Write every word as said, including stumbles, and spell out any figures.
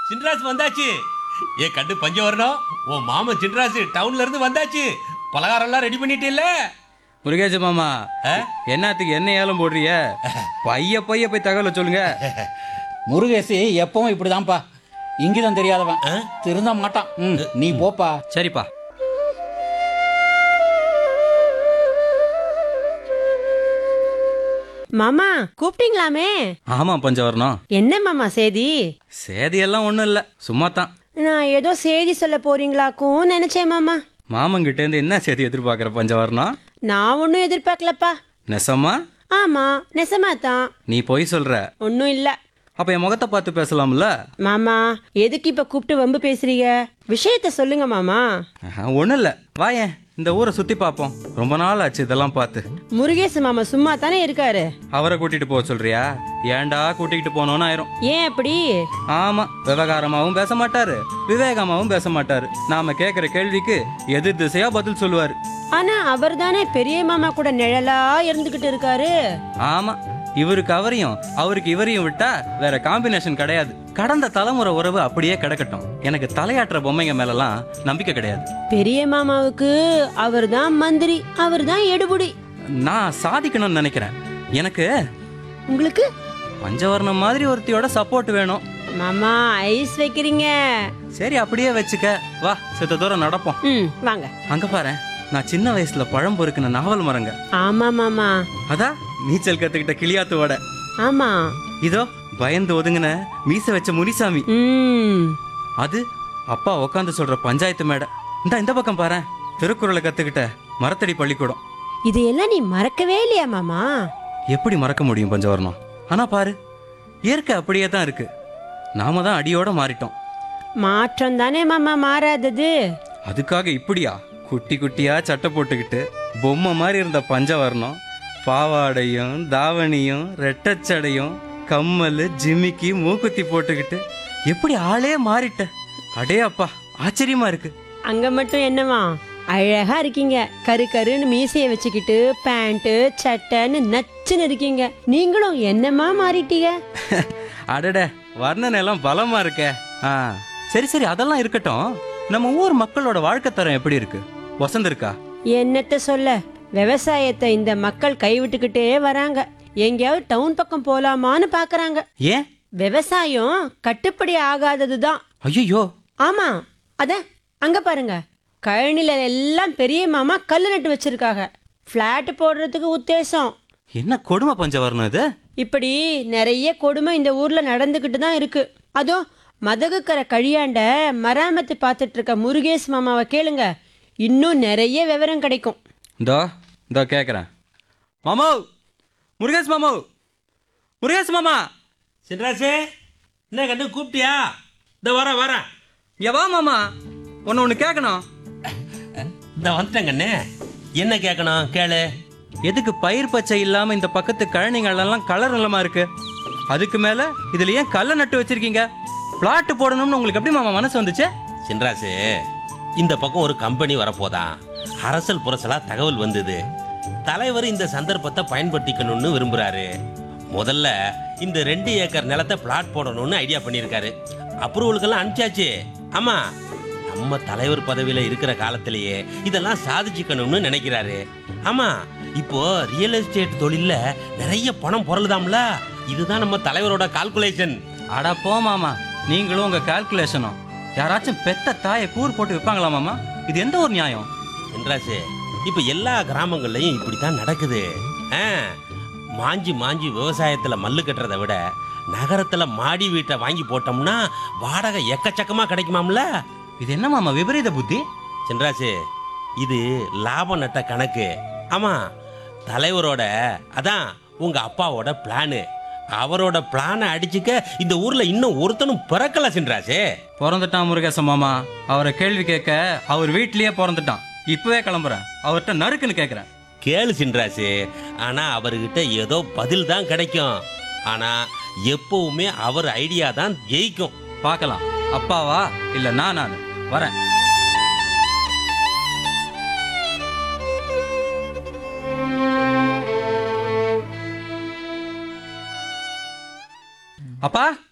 சின்ராசு வந்தாச்சு. ஏ கண்டு பஞ்சம் வரணும். உன் மாமன் சின்ராசு டவுன்ல இருந்து வந்தாச்சு. பலகாரம் எல்லாம் ரெடி பண்ணிட்டேல்ல? முருகேச மாமா, என்னத்துக்கு என்ன ஏலம் போடுறிய? பைய பைய போய் தகவல சொல்லுங்க. முருகேசி எப்பவும் இப்படிதான்ப்பா, இங்கிதான் தெரியாதவன், திருந்த மாட்டான். ம், நீ போப்பா. சரிப்பா. மாமா கூப்பிட்டீங்களாமே? ஆமா பஞ்சவர்ணம். என்ன மாமா சேதி? சேதியெல்லாம் ஒண்ணும் இல்ல, சும்மா தான். நான் ஏதோ சேதி சொல்ல போறீங்களாக்கும் நினைச்சேன் மாமா. மாமங்கிட்ட இருந்து என்ன சேதி எதிர்பார்க்கிற பஞ்சவர்ணம்? நான் ஒன்னும் எதிர்பார்க்கலப்பா. நெசமா? ஆமா நெசமா தான். நீ போய் சொல்ற? ஒன்னும் இல்ல. அப்ப என் முகத்தை பார்த்து பேசலாம்ல? மாமா எதுக்கு இப்ப கூப்பிட்டு வம்பு பேசுறீங்க? விஷயத்த சொல்லுங்க மாமா. ஒண்ணும் இல்ல, வாயேன் இந்த ஊரை சுத்தி பாப்போம். ரொம்ப நாள் ஆச்சு இதெல்லாம் பார்த்து. முருகேச மாமா சும்மா தானே இருக்காரு. அவரை கூட்டிட்டு போக சொல்றியா? ஏன்டா கூட்டிகிட்டு போனோன்னு ஆயிரும். ஏன் அப்படி? ஆமா, விவகாரமாவும் பேச மாட்டாரு, விவேகமாவும் பேச மாட்டாரு. நாம கேக்குற கேள்விக்கு எதிர் திசையா பதில் சொல்லுவாரு. ஆனா அவர் தானே பெரிய மாமா கூட நிழலா இருந்துகிட்டு இருக்காரு. ஆமா, இவருக்கு அவரையும் அவருக்கு இவரையும் விட்டா வேற காம்பினேஷன் கிடையாது. கடந்த தலைமுறை உறவு அப்படியே கிடக்கட்டும். எனக்கு தலையாட்டுற பொம்மைங்க மேலலாம் நம்பிக்கை கிடையாது. பெரிய மாமாவுக்கு அவர் தான் மந்திரி, அவர் தான் எடுபுடி. நான் சாதிக்கணும்னு நினைக்கிறேன். எனக்கு உங்களுக்கு பஞ்சவர்ணம் மாதிரி ஒருத்தியோட சப்போர்ட் வேணும். மாமா ஐஸ் வைக்கிறீங்க. சரி அப்படியே வச்சுக்க, வா சித்த தூரம் நடப்போம். ம் வாங்க. அங்க பாரு, நான் சின்ன வயசுல பழம் பொறுக்கின நாவல் மரங்க. ஆமா மாமா. அதான் நீச்சல் கத்துக்கிட்ட கிளியாத்துவோட. ஆமா. இதோ பயந்து ஒதுங்கின மீச வச்ச முனிசாமி. ம் அது அப்பா உக்காந்து சொல்ற பஞ்சாயத்து மேடை. இந்த இந்த பக்கம் பாரு, திருக்குறளை கத்துக்கிட்ட மரத்தடி பள்ளிக்கூடம். இதையெல்லாம் நீ மறக்கவே இல்லையா மாமா? எப்படி மறக்க முடியும் பஞ்சவர்ணம்? ஆனா பாரு, இயற்கை அப்படியே தான் இருக்கு. நாம தான் அடியோட மாறிட்டோம். மாற்றம் தானே மாமா மாறாதது. அதுக்காக இப்படியா குட்டி குட்டியா சட்டை போட்டுக்கிட்டு பொம்மை மாதிரி இருந்த பஞ்சவர்ணம் பாவாடையும் தாவணியும் ரெட்டச்சடையும் கம்மல் ஜிமிக்கி மூக்குத்தி போட்டுக்கிட்டு எப்படி ஆளே மாறிட்ட? அடே அப்பா, ஆச்சரியமா இருக்கு. அங்க மட்டும் என்னவா அழகா இருக்கீங்க. கரு கருன்னு மீசைய வச்சுக்கிட்டு பேண்ட் சட்டைன்னு நச்சுன்னு இருக்கீங்க. நீங்களும் என்னமா மாறிட்டீங்க? அடட, வர்ணனை எல்லாம் பலமா இருக்கே. ஆ சரி சரி, அதெல்லாம் இருக்கட்டும். நம்ம ஊர் மக்களோட வாழ்க்கை தரம் எப்படி இருக்கு? வசந்த இருக்கா? என்னத்த சொல்ல, விவசாயத்தை இந்த மக்கள் கைவிட்டுக்கிட்டே வராங்க. எங்கேயாவது டவுன் பக்கம் போலாமான்னு பாக்குறாங்க. ஏன்? விவசாயம் கட்டுப்படி ஆகாததுதான். ஐயோ. ஆமா, அத அங்க பாருங்க, கழனில எல்லாம் பெரிய மாமா கல்லு நட்டு வச்சிருக்காங்க. பிளாட் போடுறதுக்கு உத்தேசம். என்ன கொடுமை பஞ்சவர்ணம் இது? இப்படி நிறைய கொடுமை இந்த ஊர்ல நடந்துகிட்டு தான் இருக்கு. அதோ மதகுக்கரை கழியாண்ட மராமத்து பார்த்துட்டு இருக்க முருகேஷ் மாமாவை கேளுங்க, இன்னும் நிறைய விவரம் கிடைக்கும். இதோ இதோ கேக்குறேன். மாமா, முருகேஷ் மாமா, முருகேஷ் மாமா. சின்ராசு, என்ன கண்டு கூப்பிட்டியா? இந்த வர வர எவா மாமா, ஒன்னு ஒண்ணு கேட்கணும். இந்த வந்துட்டேன் கண்ணே. என்ன கேட்கணும் கேளு. எதுக்கு பயிர் பச்சை இல்லாம இந்த பக்கத்து கழனிகள் எல்லாம் கலர் நிலமா இருக்கு? அதுக்கு மேல இதுல ஏன் கல்ல நட்டு வச்சிருக்கீங்க? பிளாட் போடணும்னு உங்களுக்கு எப்படி மாமா மனசு வந்துச்சு? சின்ராசு, இந்த பக்கம் ஒரு கம்பெனி வரப்போதான். அரசல் புரசலா தகவல் வந்தது. தலைவர் இந்த சந்தர்ப்பத்தை பயன்படுத்திக்கணும்னு விரும்புறாரு. முதல்ல இந்த ரெண்டு ஏக்கர் நிலத்தை பிளாட் போடணும்னு ஐடியா பண்ணியிருக்காரு. அப்ரூவலுக்கெல்லாம் அனுப்பிச்சாச்சு. ஆமா, நம்ம தலைவர் பதவியில இருக்கிற காலத்திலேயே இதெல்லாம் சாதிச்சுக்கணும்னு நினைக்கிறாரு. ஆமா, இப்போ ரியல் எஸ்டேட் தொழில நிறைய பணம் பொருள்தாம்ல. இதுதான் நம்ம தலைவரோட கால்குலேஷன். அடா போ மாமா, நீங்களும் உங்க கால்குலேஷனும். யாராச்சும் பெத்த தாயை கூர் போட்டு விற்பாங்களா மாமா? இது எந்த ஒரு நியாயம்? என்றாசு, இப்ப எல்லா கிராமங்கள்லயும் இப்படித்தான் நடக்குது. மாஞ்சி மாஞ்சி விவசாயத்துல மல்லு கட்டுறதை விட நகரத்துல மாடி வீட்டை வாங்கி போட்டோம்னா வாடகை எக்கச்சக்கமா கிடைக்குமாம்ல. இது என்ன மாமா விபரீத புத்தி? சென்றாசு, இது லாப நட்ட கணக்கு. ஆமா, தலைவரோட, அதான் உங்க அப்பாவோட பிளானு. அவரோட பிளானை அடிச்சுக்க இந்த ஊர்ல இன்னும் ஒருத்தனும் பிறக்கல. சென்றாசு பிறந்துட்டான் முருகேச மாமா. அவரை கேள்வி கேட்க அவர் வீட்லயே பிறந்துட்டான். இப்பவே கிளம்புறேன், அவர்கிட்ட நறுக்குன்னு கேட்கிறேன். கேளு சின்ராசு. ஆனா அவர்கிட்ட ஏதோ பதில் தான் கிடைக்கும். ஆனா எப்பவுமே அவர் ஐடியா தான் ஜெயிக்கும். பார்க்கலாம், அப்பாவா இல்ல நான் நான் வரேன். அப்பா